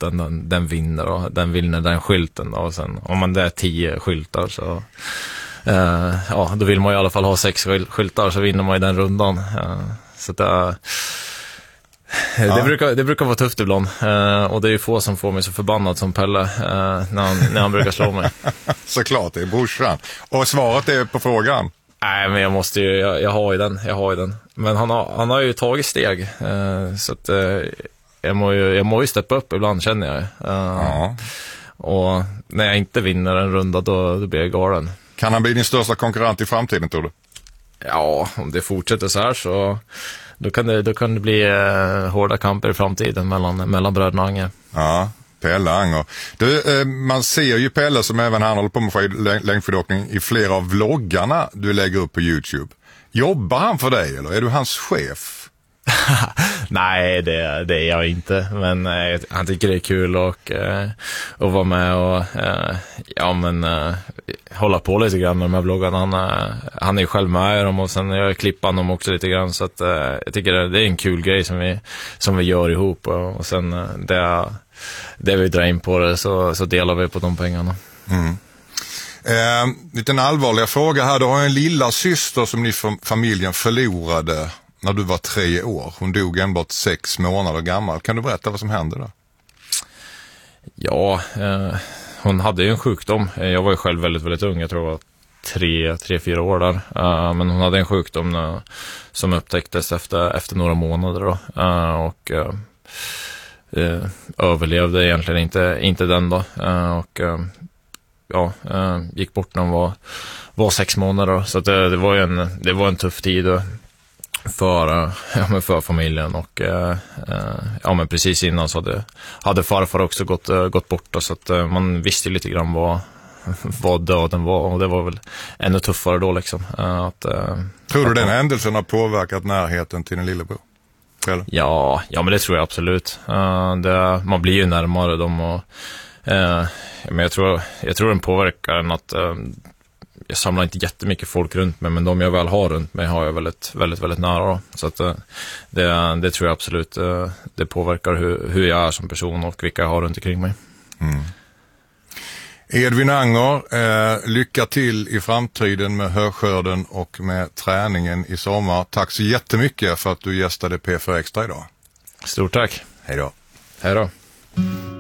skylten, den vinner och den vinner den skylten då. Och sen om man det är 10 skyltar så då vill man i alla fall ha 6 skyltar så vinner man i den rundan. Så det brukar vara tufft ibland. Och det är ju få som får mig så förbannad som Pelle när han brukar slå mig. Såklart, det är brorsan. Och svaret är på frågan. Nej, men jag måste ju, jag har ju den. Men han har ju tagit steg. Så att jag må ju steppa upp ibland, känner jag. Och när jag inte vinner en runda då blir jag galen. Kan han bli din största konkurrent i framtiden, tror du? Ja, om det fortsätter så här så då kan det bli hårda kamper i framtiden mellan bröderna Anger. Ja, Pelle Anger. Man ser ju Pelle, som även han håller på med längdskidåkning, i flera av vloggarna du lägger upp på YouTube. Jobbar han för dig eller är du hans chef? Nej, det är jag inte. Men han tycker det är kul att vara med och hålla på lite grann med de här vloggarna. Han är ju själv med i dem och sen jag klippar dem också lite grann. Så att jag tycker det är en kul grej som vi gör ihop. Och sen det vi drar in på det så delar vi på de pengarna. Liten allvarliga fråga här. Du har en lilla syster som ni familjen förlorade när du var 3 år. Hon dog enbart 6 månader gammal. Kan du berätta vad som hände då? Ja, hon hade ju en sjukdom. Jag var ju själv väldigt, väldigt ung. Jag tror jag var 3-4 år där. Men hon hade en sjukdom som upptäcktes efter några månader då. Och överlevde egentligen inte den då. Och gick bort när hon var 6 månader då. Så att det var en tuff tid då. För familjen och men precis innan så hade farfar också gått bort då, så att man visste lite grann vad döden var och det var väl ännu tuffare då liksom. Tror du den händelsen har påverkat närheten till din lillebror? Eller? Ja, men det tror jag absolut. Man blir ju närmare dem och men jag tror den påverkar en att jag samlar inte jättemycket folk runt mig, men de jag väl har runt mig har jag väldigt, väldigt, väldigt nära då. Så att det tror jag absolut det påverkar hur jag är som person och vilka jag har runt omkring mig. Edvin Anger, lycka till i framtiden med höskörden och med träningen i sommar. Tack så jättemycket för att du gästade P4 Extra idag. Stort tack. Hej då. Hej då.